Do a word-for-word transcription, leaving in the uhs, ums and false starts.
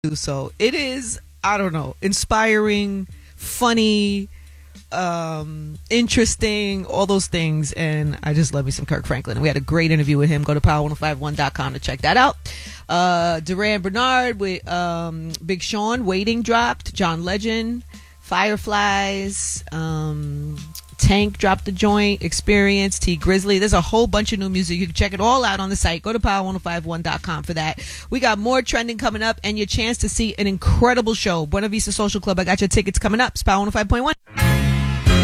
So it is, I don't know, inspiring, funny, um, interesting, all those things. And I just love me some Kirk Franklin. We had a great interview with him. Go to power one oh five one dot com to check that out. Uh, Duran Bernard with um, Big Sean, Waiting dropped. John Legend, Fireflies, um, Tank dropped the joint, Experience, T Grizzly. There's a whole bunch of new music. You can check it all out on the site. Go to power one oh five one dot com for that. We got more trending coming up and your chance to see an incredible show. Buena Vista Social Club. I got your tickets coming up. It's Power one oh five point one.